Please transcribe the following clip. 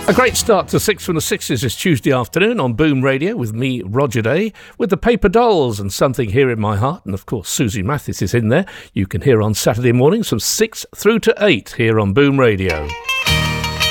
A great start to 6 from the Sixes this Tuesday afternoon on Boom Radio with me, Roger Day, with the Paper Dolls and Something Here in My Heart. And of course, Susie Mathis is in there. You can hear on Saturday mornings from 6 through to 8 here on Boom Radio.